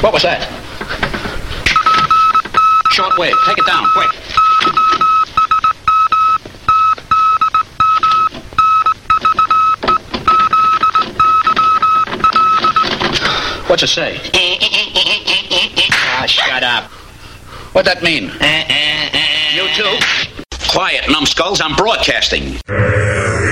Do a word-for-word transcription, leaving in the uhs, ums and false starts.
What was that? Short wave. Take it down, quick. What's it say? Ah, shut up. What'd that mean? You too? Quiet, numbskulls. I'm broadcasting.